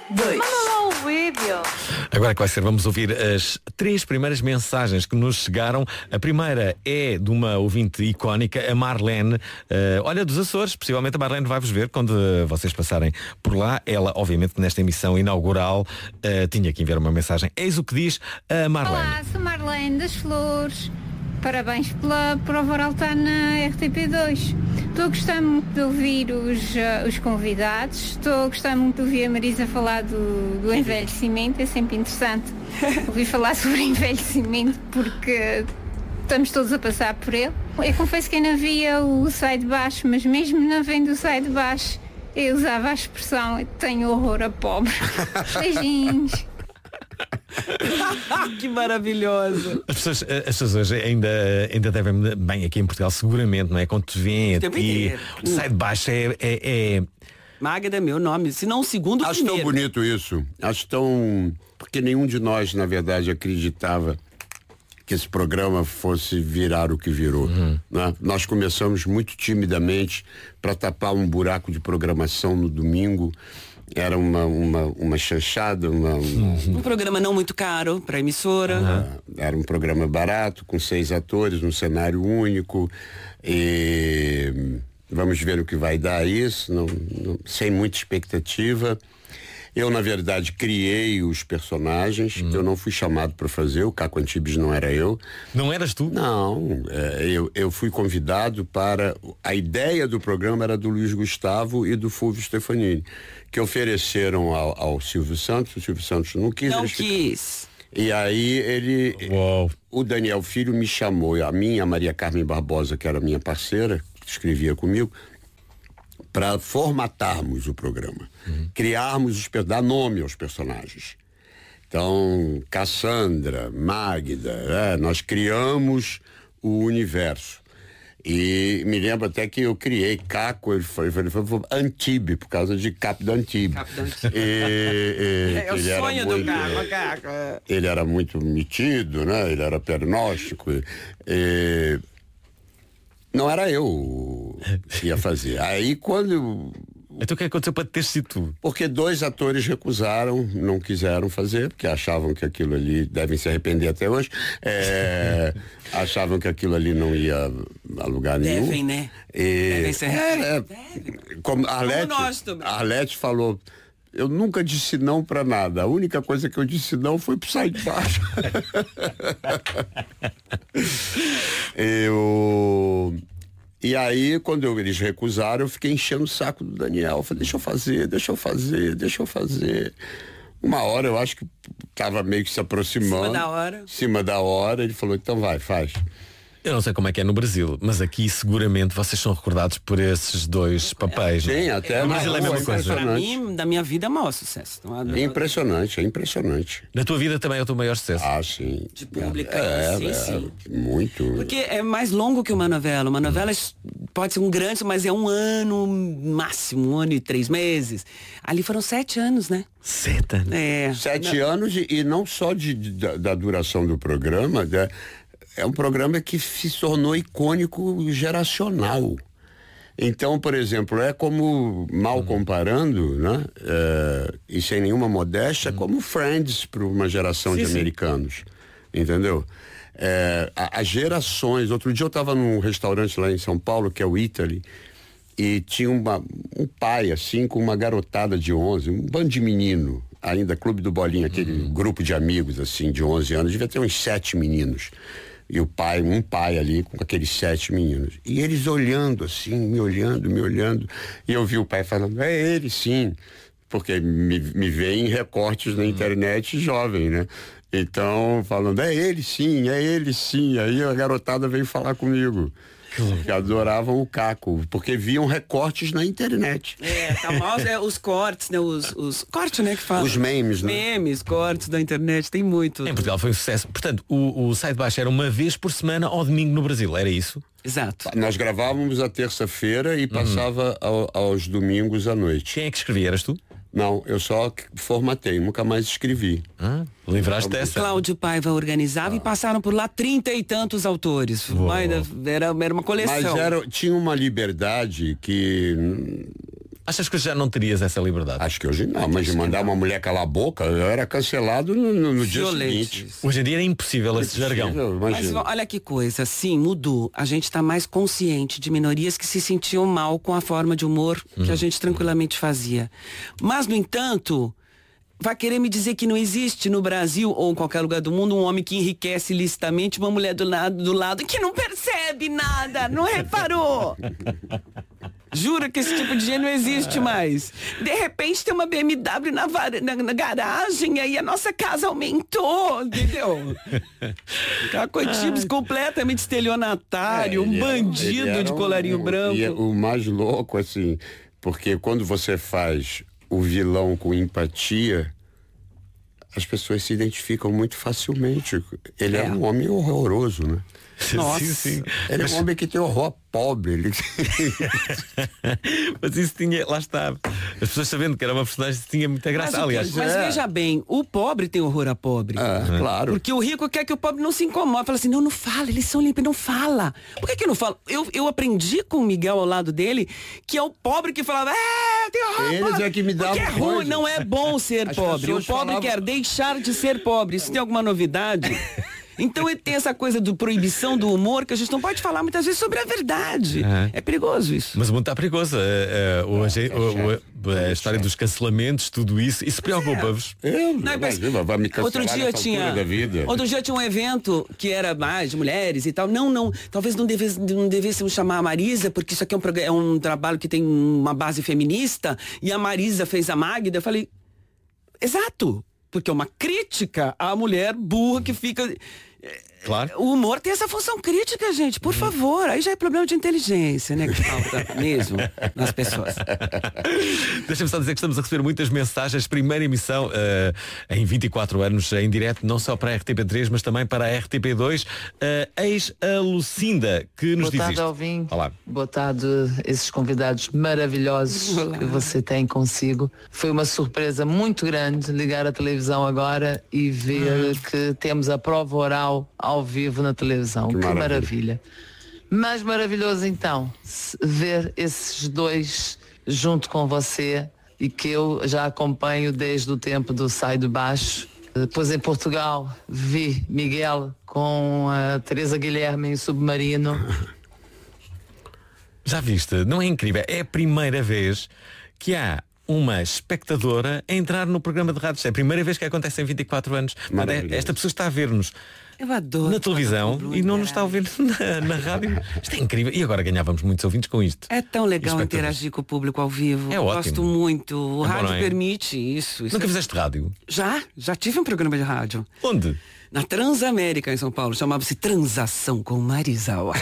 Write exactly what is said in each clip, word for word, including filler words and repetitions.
dois. Manda lá o vídeo. Agora que vai ser, vamos ouvir as três primeiras mensagens que nos chegaram. A primeira é de uma ouvinte icónica, a Marlene. Uh, olha, dos Açores, possivelmente a Marlene vai-vos ver quando uh, vocês passarem por lá. Ela, obviamente, nesta emissão inaugural, uh, tinha que enviar uma mensagem. Eis o que diz a Marlene. Olá, sou Marlene das Flores. Parabéns pela prova oral está na R T P dois. Estou a gostar muito de ouvir os, uh, os convidados. Estou a gostar muito de ouvir a Marisa falar do, do envelhecimento. É sempre interessante ouvir falar sobre envelhecimento porque estamos todos a passar por ele. Eu confesso que ainda via o sai de baixo, mas mesmo não vendo o sai de baixo, eu usava a expressão tenho horror a pobre. Beijinhos. Que maravilhoso. As pessoas, as pessoas hoje ainda, ainda devem, bem, aqui em Portugal seguramente, não é? Quando te vêem aqui, o sai de baixo é, é, é... Magda é meu nome, se não o segundo Acho primeiro. tão bonito isso. Acho tão... Porque nenhum de nós, na verdade, acreditava que esse programa fosse virar o que virou. Uhum. Né? Nós começamos muito timidamente para tapar um buraco de programação no domingo. Era uma, uma, uma chanchada, uma, uma... Um programa não muito caro para emissora. Uhum. Era um programa barato, com seis atores, um cenário único. E vamos ver o que vai dar isso, não, não, sem muita expectativa. Eu, na verdade, criei os personagens. Uhum. Eu não fui chamado para fazer, o Caco Antibes não era eu. Não eras tu? Não, é, eu, eu fui convidado para... A ideia do programa era do Luiz Gustavo e do Fulvio Stefanini, que ofereceram ao, ao Silvio Santos. O Silvio Santos não quis. Não quis. E aí ele... Uou. O Daniel Filho me chamou, a mim e a Maria Carmen Barbosa, que era minha parceira, que escrevia comigo, para formatarmos o programa, uhum. criarmos, os, dar nome aos personagens. Então, Cassandra, Magda, é, nós criamos o universo. E me lembro até que eu criei Caco, ele foi, ele foi, foi Antibes, por causa de Capo do Antibes. Capo do Antibes. E, e, é o sonho do Caco, Caco. Ele era muito metido, né? Ele era pernóstico. E, não era eu que ia fazer. Aí quando... Então o que aconteceu para ter sido tu? Porque dois atores recusaram, não quiseram fazer, porque achavam que aquilo ali, devem se arrepender até hoje, é, achavam que aquilo ali não ia a lugar nenhum. Devem, né? E, devem se arrepender. É, é, como a Arlete, como nós também. A Arlete falou, eu nunca disse não pra nada, a única coisa que eu disse não foi pro sair de baixo. eu... E aí, quando eu, eles recusaram, eu fiquei enchendo o saco do Daniel. Eu falei, deixa eu fazer, deixa eu fazer, deixa eu fazer. Uma hora, eu acho que tava meio que se aproximando. Cima da hora. Cima da hora, ele falou, então vai, faz. Eu não sei como é que é no Brasil, mas aqui seguramente vocês são recordados por esses dois papéis. Sim, até no Brasil é a mesma coisa. Para mim, da minha vida, é o maior sucesso. É impressionante, é impressionante. Na tua vida também é o teu maior sucesso? Ah, sim. De pública, é, sim, é, sim. Muito. Porque é mais longo que uma novela. Uma novela pode ser um grande, mas é um ano máximo, um ano e três meses. Ali foram sete anos, né? Sete anos? É. Sete não. anos e, e não só de, de, da, da duração do programa, da, é um programa que se tornou icônico geracional. Então, por exemplo, é como, mal comparando, né? É, e sem nenhuma modéstia, uhum. como Friends para uma geração sim, de americanos. Sim. Entendeu? É, a, as gerações... Outro dia eu estava num restaurante lá em São Paulo, que é o Italy, e tinha uma, um pai, assim, com uma garotada de onze, um bando de menino, ainda Clube do Bolinha, aquele uhum. grupo de amigos, assim, de onze anos, devia ter uns sete meninos. E o pai, um pai ali com aqueles sete meninos. E eles olhando assim, me olhando, me olhando. E eu vi o pai falando, é ele sim. Porque me, me veem recortes na internet jovem, né? Então, falando, é ele sim, é ele sim. Aí a garotada veio falar comigo. Que adoravam o Caco, porque viam recortes na internet. É, tá mal, é, os cortes, né? Os, os cortes, né? Que fala. Os memes, né? Memes, cortes da internet, tem muito. Em Portugal foi um sucesso. Portanto, o, o Sai de Baixo era uma vez por semana ao domingo no Brasil, era isso? Exato. Nós gravávamos a terça-feira e passava uhum. ao, aos domingos à noite. Quem é que escrevia? Eras tu? Não, eu só formatei, nunca mais escrevi. Ah, livraste dessa. Cláudio Paiva organizava ah. e passaram por lá trinta e tantos autores. Era, era uma coleção. Mas era, tinha uma liberdade que Achas que já não terias essa liberdade? Acho que hoje não, mas de mandar uma mulher calar a boca, eu era cancelado no, no, no dia seguinte. Hoje em dia é impossível esse jargão. Mas olha que coisa, sim, mudou. A gente está mais consciente de minorias que se sentiam mal com a forma de humor que Uhum. a gente tranquilamente fazia. Mas, no entanto, vai querer me dizer que não existe no Brasil ou em qualquer lugar do mundo um homem que enriquece ilicitamente uma mulher do lado, do lado que não percebe nada, não reparou? Jura que esse tipo de gente não existe mais. De repente tem uma B M W na, var... na, na garagem e aí a nossa casa aumentou, entendeu? Aquela coisa completamente estelionatário, É, um ele era- bandido ele era de colarinho um- branco. E o mais louco, assim, porque quando você faz o vilão com empatia, as pessoas se identificam muito facilmente. Ele é, É. um homem horroroso, né? Nossa. Sim, sim. Ele é um homem que tem horror pobre. Ele... Mas isso tinha, lá está. As pessoas sabendo que era uma personagem tinha muita Mas, graça. o- Aliás, mas é. veja bem, o pobre tem horror a pobre. Ah, claro. Porque o rico quer que o pobre não se incomode. Fala assim, não, não fala, eles são limpos, não fala. Por que que eu não falo? Eu, eu aprendi com o Miguel ao lado dele, que é o pobre que falava, é, tem horror. Eles pobre." é que me davam Porque é ruim, coisa. não é bom ser As pobre. O pessoas pobre falavam- quer deixar de ser pobre. Isso tem alguma novidade? Então ele tem essa coisa do proibição do humor que a gente não pode falar muitas vezes sobre a verdade. Uhum. É perigoso isso. mas o mundo está perigoso. Eh, eh, hoje, o- o- a história dos cancelamentos, tudo isso, isso preocupa-vos. Eu, Não, mas imagina, vai me cancelar outro dia nessa tinha altura da vida. outro dia tinha um evento que era mais de mulheres e tal. Não, não, talvez não devesse, não devêssemos chamar a Marisa, porque isso aqui é um, progra- é um trabalho que tem uma base feminista, e a Marisa fez a Magda. Eu falei, exato, porque é uma crítica à mulher burra que fica. Claro. O humor tem essa função crítica, gente, por favor. Aí já é problema de inteligência, né? Que falta mesmo nas pessoas. Deixa-me só dizer que estamos a receber muitas mensagens. Primeira emissão eh, em vinte e quatro anos em direto, não só para a R T P três, mas também para a R T P dois. Uh, eis a Lucinda, que nos Boa diz tarde, isto. Alvin. Olá. Boa tarde, esses convidados maravilhosos Olá. que você tem consigo. Foi uma surpresa muito grande ligar a televisão agora e ver que temos a prova oral ao vivo na televisão. Que Que, maravilha. maravilha. Mais maravilhoso então se- ver esses dois junto com você e que eu já acompanho desde o tempo do Sai de Baixo. Depois em Portugal vi Miguel com a Teresa Guilherme em Submarino. Já viste? Não é incrível? É a primeira vez que há uma espectadora a entrar no programa de rádio. É a primeira vez que acontece em vinte e quatro anos. Maravilhoso. Esta pessoa está a ver-nos Eu adoro. na televisão Bruno e não nos Guimarães. está a ouvir na, na rádio. Isto é incrível. E agora ganhávamos muitos ouvintes com isto. É tão legal Espectadores. interagir com o público ao vivo. É Eu ótimo. Gosto muito. O É bom, rádio não é? permite isso. isso Nunca é- fizeste rádio? Já, já tive um programa de rádio. Onde? Na Transamérica, em São Paulo. Chamava-se Transação com Marisa Hort.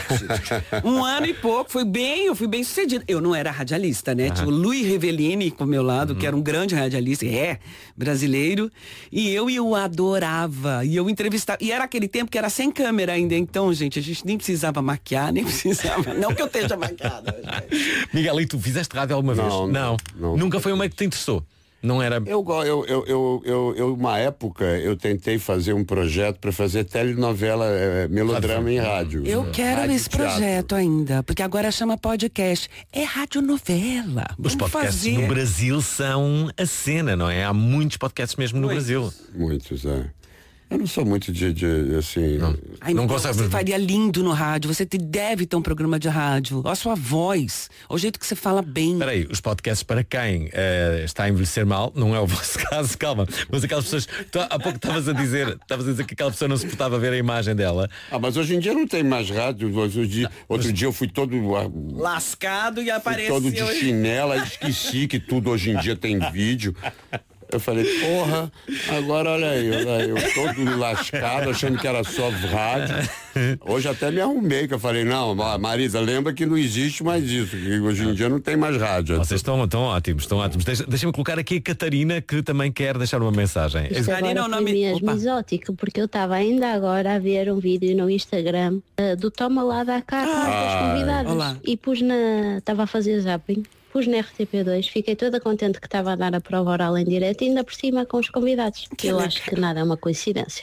Um ano e pouco. Foi bem, eu fui bem sucedida. Eu não era radialista, né? Tinha o Luiz Rivellini com o meu lado, que era um grande radialista. É, brasileiro. E eu, eu adorava. E eu entrevistava. E era aquele tempo que era sem câmera ainda. Então, gente, a gente nem precisava maquiar, nem precisava. Não que eu esteja maquiada. Miguel, e tu fizeste rádio alguma vez? Não, não, não. Nunca foi um meio que te interessou? Não era... Eu, go- eu, eu, eu, eu, eu, uma época, eu tentei fazer um projeto para fazer telenovela, eh, melodrama em rádio. Eu quero Rádio esse teatro. projeto ainda, porque agora chama podcast. É radionovela. Os Vamos podcasts fazer. no Brasil são a cena, não é? Há muitos podcasts mesmo no Brasil. Muitos, é. Eu não sou muito de, de assim... Ai, Não Miguel, consegue- você faria lindo no rádio. Você te- deve ter um programa de rádio. Olha a sua voz. O jeito que você fala bem. Espera aí, os podcasts para quem eh, está a envelhecer mal, não é o vosso caso, calma, mas aquelas pessoas, tu, há pouco estavas a dizer, estavas a dizer que aquela pessoa não se portava a ver a imagem dela. Ah, mas hoje em dia não tem mais rádio. Hoje, em dia- outro dia eu fui todo... ah, Lascado e fui apareceu. todo de chinela, esqueci que tudo hoje em dia tem vídeo. Eu falei, porra, agora olha aí, olha aí, eu todo lascado, achando que era só rádio. Hoje até me arrumei, que eu falei, não, Ma- Marisa, lembra que não existe mais isso, que hoje em dia não tem mais rádio. Vocês estão, estão ótimos, estão ótimos. Deixa- Deixa-me colocar aqui a Catarina, que também quer deixar uma mensagem. Isto Marina, agora o nome- foi mesmo Opa. exótico, porque eu estava ainda agora a ver um vídeo no Instagram eh, do Toma lá da cá com Ai. as convidadas. Olá. E pus na. Estava a fazer zapping, pus na R T P dois, fiquei toda contente que estava a dar a prova oral em direto e ainda por cima com os convidados. Que eu legal. acho que nada é uma coincidência.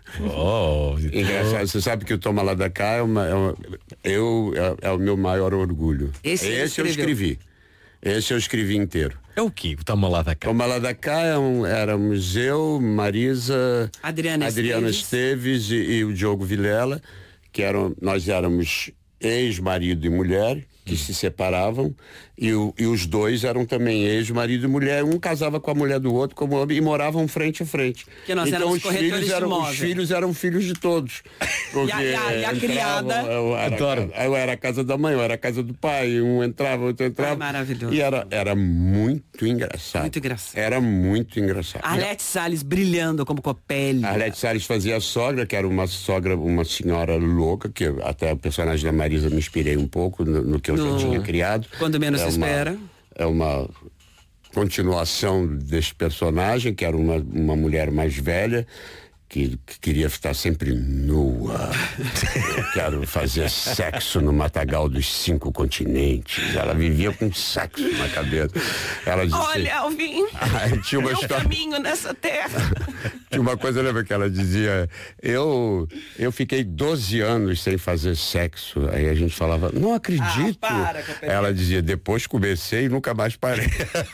Oh, Engraçado, você sabe que o Toma lá da cá é, uma, é, uma- eu, é, é o meu maior orgulho. Esse ele eu escreveu. escrevi. Esse eu escrevi inteiro. É o quê? Toma lá da cá. Toma lá da cá é um, éramos eu, Marisa, Adriana, Adriana Esteves, e, e o Diogo Vilela, que eram, nós éramos ex-marido e mulher, que se separavam, e, o, e os dois eram também ex-marido e mulher, um casava com a mulher do outro como homem, e moravam frente a frente. Que nós então éramos os corretores filhos de eram, imóvel. os filhos eram filhos de todos. E a, e a, e a entravam, criada. Eu era, Adoro. eu era a casa da mãe, eu era a casa do pai, um entrava, outro entrava. Ai, maravilhoso. E era, era muito engraçado. Muito engraçado. Era muito engraçado. Arlete Salles brilhando como Copélia. A Arlete Salles fazia a sogra, que era uma sogra, uma senhora louca, que até o personagem da Marisa me inspirei um pouco no, no que eu No- já tinha criado. Quando menos é se uma, espera. É uma continuação desse personagem, que era uma, uma mulher mais velha, que, que queria estar sempre nua. Eu quero fazer sexo no matagal dos cinco continentes. Ela vivia com sexo na cabeça. Ela dizia, Olha, Alvin, Ai, tinha uma meu história. caminho nessa terra. Tinha uma coisa, lembra que ela dizia, eu, eu fiquei doze anos sem fazer sexo. Aí a gente falava, não acredito. Ah, para, Copélia. Ela dizia, depois comecei e nunca mais parei.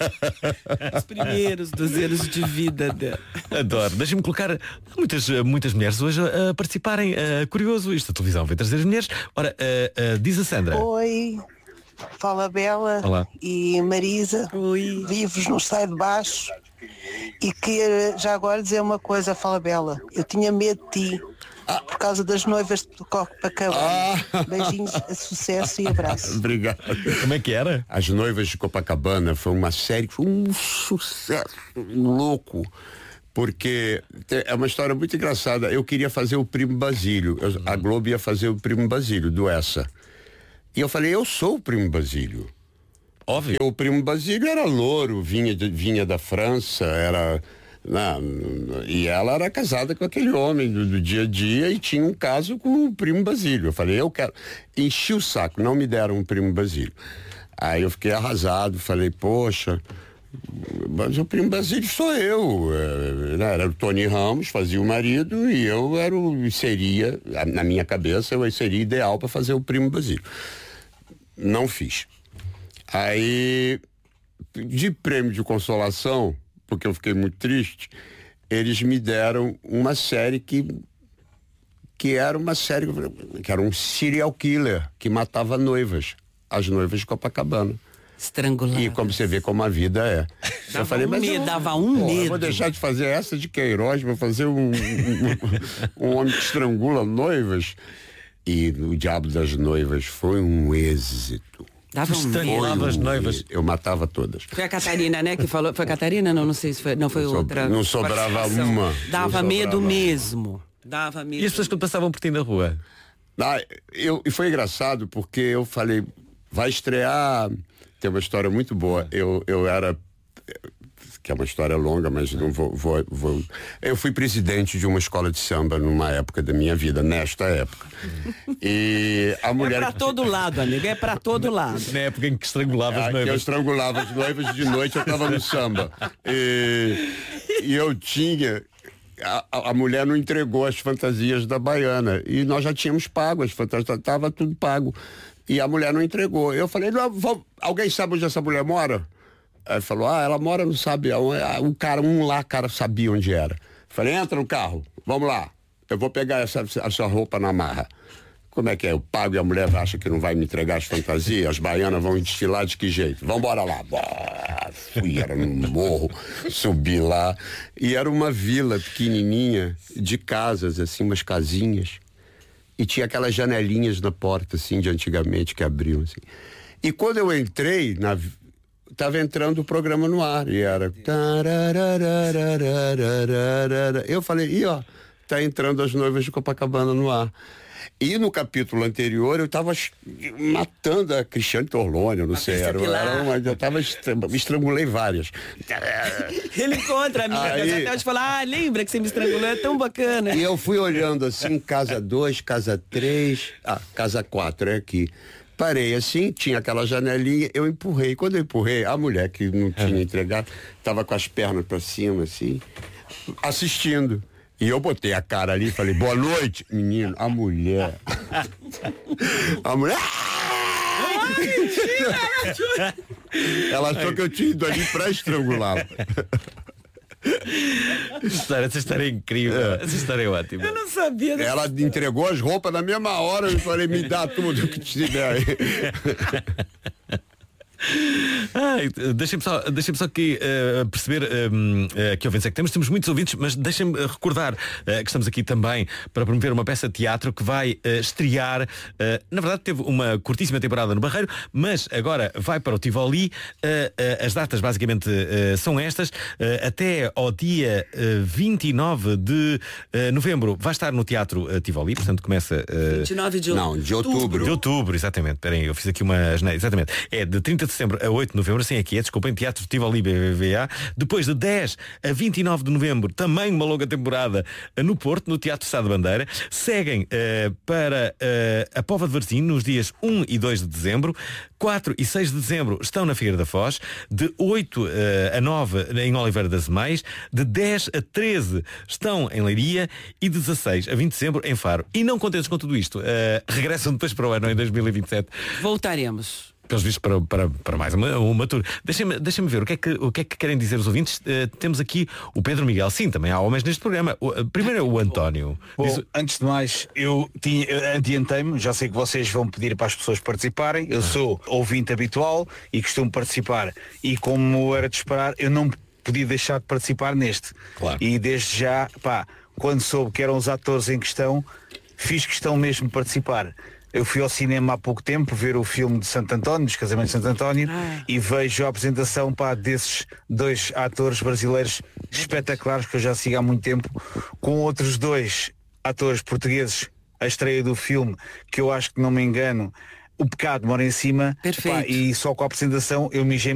Os primeiros doze anos de vida dela. Adoro. Deixa-me colocar muitas, muitas mulheres hoje a, a participarem. Uh, curioso, isto a televisão vem trazer as mulheres. Ora, uh, uh, diz a Sandra. Oi, fala Bela Olá. e Marisa. Oi. Vivos no Sai de Baixo. E queria já agora dizer uma coisa, fala Bela. Eu tinha medo de ti por causa das noivas de Copacabana. Ah. Beijinhos, sucesso e abraço. Obrigado. Como é que era? As Noivas de Copacabana foi uma série que foi um sucesso louco. Porque te- é uma história muito engraçada. Eu queria fazer o Primo Basílio. Eu- a Globo ia fazer o Primo Basílio, do Essa. E eu falei, eu sou o Primo Basílio. Óbvio. O Primo Basílio era louro, vinha, de- vinha da França, era... Não, e ela era casada com aquele homem do, do dia a dia e tinha um caso com o Primo Basílio. Eu falei, eu quero... Enchi o saco, não me deram um Primo Basílio. Aí eu fiquei arrasado, falei, poxa... Mas o Primo Basílio sou eu. É, né? Era o Tony Ramos, fazia o marido, e eu era o, seria, na minha cabeça, eu seria ideal para fazer o Primo Basílio. Não fiz. Aí, de prêmio de consolação, porque eu fiquei muito triste, eles me deram uma série que que era uma série que era um serial killer que matava noivas, as noivas de Copacabana. Estrangulado. E como você vê como a vida é. Dava eu falei, um mas medo, eu, dava um pô, eu medo. vou deixar de fazer essa de Queiroz, vou fazer um, um, um homem que estrangula noivas. E o Diabo das Noivas foi um êxito. Dava um Estrangulava medo. as noivas. Eu matava todas. Foi a Catarina, né, que falou. Foi a Catarina? Não, não sei se foi. Não, foi Não so- outra. não sobrava participação. uma. Dava Não medo sobrava. mesmo. Dava medo. E as pessoas quando passavam por ti na rua? Ah, eu, e foi engraçado porque eu falei, vai estrear, tem uma história muito boa. Eu, eu era, que é uma história longa, mas não vou, vou, vou. Eu fui presidente de uma escola de samba numa época da minha vida, nesta época. E a É mulher. pra todo lado, amigo. É pra todo lado. Na época em que estrangulava Ah, as que eu noivas. estrangulava as noivas de noite, eu tava no samba. E, e eu tinha. A, a- a mulher não entregou as fantasias da baiana. E nós já tínhamos pago, as fantasias, tava tudo pago. E a mulher não entregou. Eu falei, não, vamos, alguém sabe onde essa mulher mora? Aí falou, ah, ela mora, não sabe. Um cara, um lá, cara, sabia onde era. Falei, entra no carro, vamos lá. Eu vou pegar essa, essa roupa na marra. Como é que é? Eu pago e a mulher acha que não vai me entregar as fantasias? As baianas vão desfilar de que jeito? Vamos embora lá. Bah, fui, era no morro, subi lá. E era uma vila pequenininha de casas, assim, umas casinhas. E tinha aquelas janelinhas na porta, assim, de antigamente, que abriam, assim. E quando eu entrei, na, tava entrando o programa no ar. E era... Eu falei, e ó, tá entrando as Noivas de Copacabana no ar. E no capítulo anterior eu estava matando a Cristiane Torlone, eu não A sei, Cris era, Pilar. era uma, eu tava estra- estrangulei várias. Ele encontra, amiga. Aí- Até hoje fala, ah, lembra que você me estrangulou? É tão bacana. E eu fui olhando assim, casa dois, casa três, ah, casa quatro é aqui. Parei assim, tinha aquela janelinha, eu empurrei. Quando eu empurrei, a mulher que não tinha entregado, estava com as pernas para cima, assim, assistindo. E eu botei a cara ali e falei, boa noite, menino. A mulher. A mulher. Ela achou que eu tinha ido ali pra estrangulá-la. Essa história é incrível. Essa história é ótima. Eu não sabia. Dessa... Ela entregou as roupas na mesma hora. Eu falei, me dá tudo que tiver aí. Ai, deixem-me só, deixem-me só aqui uh, perceber um, uh, que ouvintes é que temos. Temos muitos ouvintes, mas deixem-me recordar uh, que estamos aqui também para promover uma peça de teatro que vai uh, estrear. Uh, na verdade teve uma curtíssima temporada no Barreiro, mas agora vai para o Tivoli. Uh, uh, as datas basicamente uh, são estas. Uh, até ao dia uh, vinte e nove de uh, novembro vai estar no Teatro uh, Tivoli. Portanto começa... Uh, vinte e nove de outubro. Não, de outubro. De outubro, exatamente. Esperem, eu fiz aqui uma asneira. Exatamente. É de trinta de setembro a oito de novembro, assim aqui é, desculpem, Teatro Tivoli B B V A. Depois de dez a vinte e nove de novembro, também uma longa temporada no Porto, no Teatro Sá de Bandeira. Seguem uh, para uh, a Póvoa de Varzim nos dias um e dois de dezembro. quatro e seis de dezembro estão na Figueira da Foz. De oito uh, a nove em Oliveira das Meias. De dez a treze estão em Leiria. E de dezasseis a vinte de dezembro em Faro. E não contentes com tudo isto, uh, regressam depois para o ano em dois mil e vinte e sete. Voltaremos. Pelos vistos para, para, para mais uma, uma tour. Deixem-me deixem ver o que, é que, o que é que querem dizer os ouvintes. Uh, temos aqui o Pedro Miguel. Sim, também há homens neste programa. O, uh, primeiro é o António. Bom, Diz... antes de mais, eu tinha, eu adiantei-me, já sei que vocês vão pedir para as pessoas participarem. Eu sou ouvinte habitual e costumo participar. E como era de esperar, eu não podia deixar de participar neste. Claro. E desde já, pá, quando soube que eram os atores em questão, fiz questão mesmo de participar. Eu fui ao cinema há pouco tempo ver o filme de Santo António, dos Casamentos de Santo António, ah. e vejo a apresentação, pá, desses dois atores brasileiros espetaculares que eu já sigo há muito tempo, com outros dois atores portugueses, a estreia do filme, que eu acho que, não me engano, O Pecado Mora em Cima. Perfeito. Pá, e só com a apresentação eu mijei